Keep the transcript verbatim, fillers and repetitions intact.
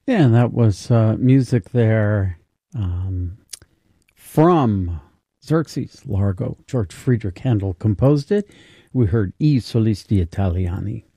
Yeah, and that was uh, music there um, from Xerxes, Largo. George Friedrich Handel composed it. We heard I Solisti Italiani.